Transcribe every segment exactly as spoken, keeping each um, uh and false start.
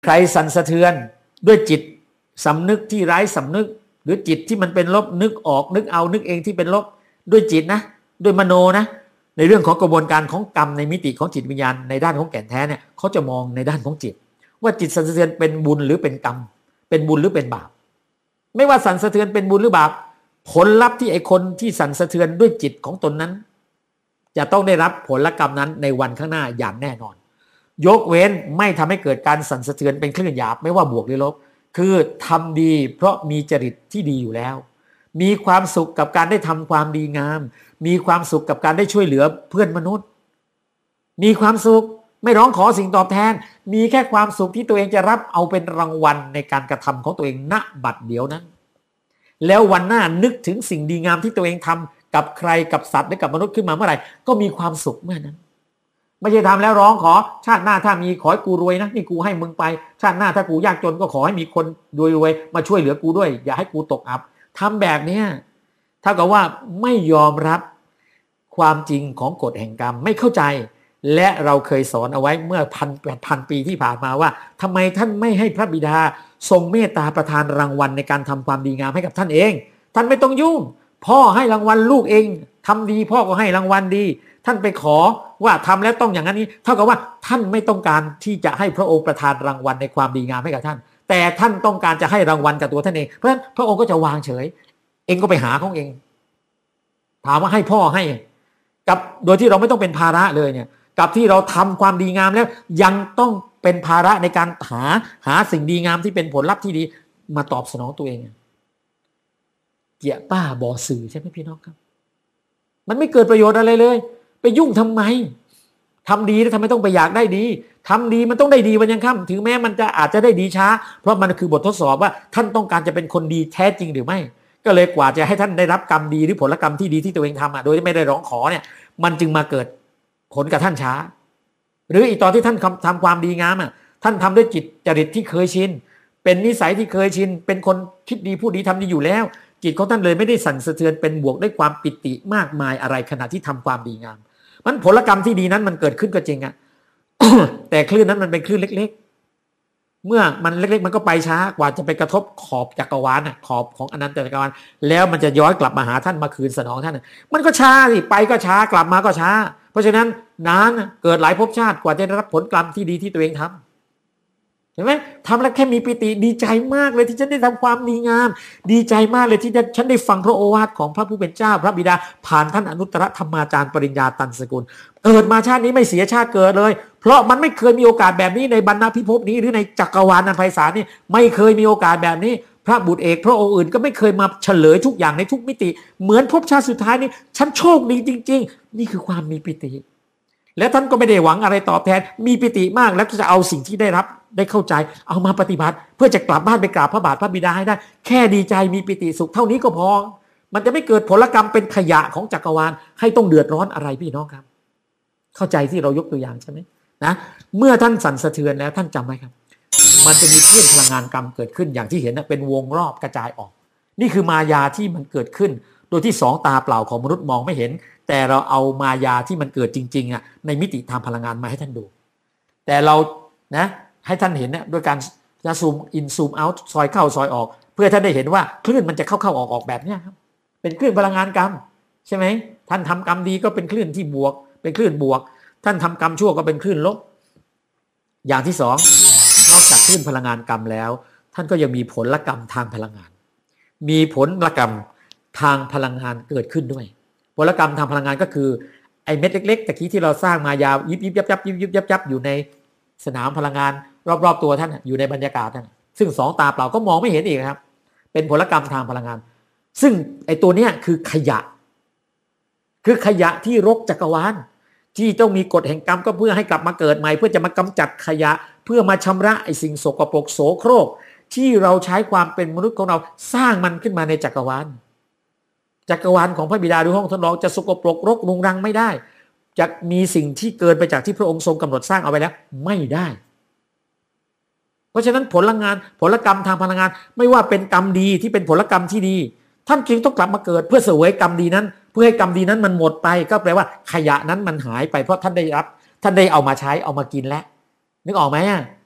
ใครสั่นสะเทือนด้วยจิตสำนึกที่ไร้สำนึกหรือจิตที่มันเป็นลบนึกออกนึกเอานึกเองที่เป็นลบด้วยจิตนะด้วยมโนนะในเรื่องของกระบวนการของกรรมในมิติของจิตวิญญาณในด้านของแก่นแท้เนี่ยเขาจะมองในด้านของจิตว่าจิตสั่นสะเทือนเป็นบุญหรือเป็นกรรมเป็นบุญหรือเป็นบาปไม่ว่าสั่นสะเทือนเป็นบุญหรือบาปผลลัพธ์ที่ไอ้คนที่สั่นสะเทือนด้วยจิตของตนนั้นจะต้องได้รับผลกรรมนั้นในวันข้างหน้าอย่างแน่นอนยกเว้นไม่ทำให้เกิดการสั่นสะเทือนเป็นคลื่นหยาบไม่ว่าบวกหรือลบคือทำดีเพราะมีจริตที่ดีอยู่แล้วมีความสุขกับการได้ทำความดีงามมีความสุขกับการได้ช่วยเหลือเพื่อนมนุษย์มีความสุขไม่ร้องขอสิ่งตอบแทนมีแค่ความสุขที่ตัวเองจะรับเอาเป็นรางวัลในการกระทำของตัวเองณบัดเดี๋ยวนั้นแล้ววันหน้านึกถึงสิ่งดีงามที่ตัวเองทำกับใครกับสัตว์หรือกับมนุษย์ขึ้นมาเมื่อไหร่ก็มีความสุขเมื่อนั้นไม่ใช่ทำแล้วร้องขอชาติหน้าถ้ามีขอให้กูรวยนะนี่กูให้มึงไปชาติหน้าถ้ากูยากจนก็ขอให้มีคนรวยๆมาช่วยเหลือกูด้วยอย่าให้กูตกอับทำแบบนี้เท่ากับว่าไม่ยอมรับความจริงของกฎแห่งกรรมไม่เข้าใจและเราเคยสอนเอาไว้เมื่อพันแปดพันปีที่ผ่านมาว่าทำไมท่านไม่ให้พระบิดาทรงเมตตาประทานรางวัลในการทำความดีงามให้กับท่านเองท่านไม่ต้องยุ่งพ่อให้รางวัลลูกเองทำดีพ่อก็ให้รางวัลดีท่านไปขอว่าทำแล้วต้องอย่างนั้นนี้เท่ากับว่าท่านไม่ต้องการที่จะให้พระองค์ประทานรางวัลในความดีงามให้กับท่านแต่ท่านต้องการจะให้รางวัลกับตัวท่านเองเพราะฉะนั้นพระองค์ก็จะวางเฉยเองก็ไปหาของเองถามว่าให้พ่อให้กับโดยที่เราไม่ต้องเป็นภาระเลยเนี่ยกับที่เราทำความดีงามแล้วยังต้องเป็นภาระในการหาหาสิ่งดีงามที่เป็นผลลัพธ์ที่ดีมาตอบสนองตัวเองเกี่ยป้าบอสื่อใช่ไหมพี่น้องครับมันไม่เกิดประโยชน์อะไรเลยไปยุ่งทำไมทำดีแล้วทำไมต้องไปอยากได้ดีทำดีมันต้องได้ดีวันยังค่ำถึงแม้มันจะอาจจะได้ดีช้าเพราะมันคือบททดสอบว่าท่านต้องการจะเป็นคนดีแท้จริงหรือไม่ก็เลยกว่าจะให้ท่านได้รับกรรมดีหรือผลกรรมที่ดีที่ตัวเองทำอ่ะโดยที่ไม่ได้ร้องขอเนี่ยมันจึงมาเกิดผลกับท่านช้าหรืออีกตอนที่ท่านทำความดีงามอ่ะท่านทำด้วยจิตจริตที่เคยชินเป็นนิสัยที่เคยชินเป็นคนคิดดีพูดดีทำดีอยู่แล้วจิตของท่านเลยไม่ได้สั่นสะเทือนเป็นบวกด้วยความปิติมากมายอะไรขณะที่ทำความดีงามมันผลกรรมที่ดีนั้นมันเกิดขึ้นก็จริงอ่ะ แต่คลื่นนั้นมันเป็นคลื่นเล็กๆเมื่อมันเล็กๆมันก็ไปช้ากว่าจะไปกระทบขอบจักรวาลน่ะขอบของอนันตจักรวาลแล้วมันจะย้อนกลับมาหาท่านมาคืนสนองท่านมันก็ช้าสิไปก็ช้ากลับมาก็ช้าเพราะฉะนั้นนานเกิดหลายภพชาติกว่าจะได้รับผลกรรมที่ดีที่ตัวเองทำเห็นไหมทำแล้วแค่มีปิติดีใจมากเลยที่ฉันได้ทำความดีงามดีใจมากเลยที่ฉันได้ฟังพระโอวาทของพระผู้เป็นเจ้าพระบิดาผ่านท่านอนุตตรธรรมาจารย์ปริญญาตันสกุลเกิดมาชาตินี้ไม่เสียชาติเกิดเลยเพราะมันไม่เคยมีโอกาสแบบนี้ในบรรณพิภพนี้หรือในจักรวาลอันไพศาลนี่ไม่เคยมีโอกาสแบบนี้พระบุตรเอกพระองค์อื่นก็ไม่เคยมาเฉลยทุกอย่างในทุกมิติเหมือนภพชาติสุดท้ายนี้ฉันโชคดีจริงๆนี่คือความมีปิติและท่านก็ไม่ได้หวังอะไรตอบแทนมีปิติมากแล้วจะเอาสิ่งที่ได้รับได้เข้าใจเอามาปฏิบัติเพื่อจะกลับบ้านไปกราบพระบาทพระบิดาให้ได้แค่ดีใจมีปิติสุขเท่านี้ก็พอมันจะไม่เกิดผลกรรมเป็นขยะของจักรวาลให้ต้องเดือดร้อนอะไรพี่น้องครับเข้าใจที่เรายกตัวอย่างใช่ไหมนะเมื่อท่านสั่นสะเทือนแล้วท่านจำไว้ครับมันจะมีคลื่นพลังงานกรรมเกิดขึ้นอย่างที่เห็นนะเป็นวงรอบกระจายออกนี่คือมายาที่มันเกิดขึ้นโดยที่สองตาเปล่าของมนุษย์มองไม่เห็นแต่เราเอามายาที่มันเกิดจริงๆอ่ะในมิติทางพลังงานมาให้ท่านดูแต่เรานะให้ท่านเห็นเนี่ยด้วยการจะซูมอินซูมเอาท์ซอยเข้าซอยออกเพื่อท่านได้เห็นว่าคลื่นมันจะเข้าเข้าออกออกแบบนี้ครับเป็นคลื่นพลังงานกรรมใช่ไหมท่านทำกรรมดีก็เป็นคลื่นที่บวกเป็นคลื่นบวกท่านทำกรรมชั่วก็เป็นคลื่นลบอย่างที่สองนอกจากคลื่นพลังงานกรรมแล้วท่านก็ยังมีผลกรรมทางพลังงานมีผลกรรมทางพลังงานเกิดขึ้นด้วยผลกรรมทางพลังงานก็คือไอ้เม็ดเล็กๆตะกี้ที่เราสร้างมายาวยิบยิบยับยับยิบยิบยับยับอยู่ในสนามพลังงานรอบๆตัวท่านอยู่ในบรรยากาศท่านซึ่งสองตาเปล่าก็มองไม่เห็นอีกครับเป็นผลกรรมทางพลังงานซึ่งไอ้ตัวเนี้ยคือขยะคือขยะที่รกจักรวาลที่ต้องมีกฎแห่งกรรมก็เพื่อให้กลับมาเกิดใหม่เพื่อจะมากำจัดขยะเพื่อมาชำระไอ้สิ่งสกปรกโสโครกที่เราใช้ความเป็นมนุษย์ของเราสร้างมันขึ้นมาในจักรวาลจักรวาลของพระบิดาหรือห้องทดลองจะสกปรกรกรุงรังไม่ได้จะมีสิ่งที่เกินไปจากที่พระองค์ทรงกำหนดสร้างเอาไว้แล้วไม่ได้เพราะฉะนั้นผลงานผลกรรมทางพลังงานไม่ว่าเป็นกรรมดีที่เป็นผลกรรมที่ดีท่านจึงต้องกลับมาเกิดเพื่อเสวยกรรมดีนั้นเพื่อให้กรรมดีนั้นมันหมดไปก็แปลว่าขยะนั้นมันหายไปเพราะท่านได้รับท่านได้เอามาใช้เอามากินแล้วนึกออกไหมอ่ะ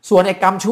ส่วนไอ้กรรมชั่ว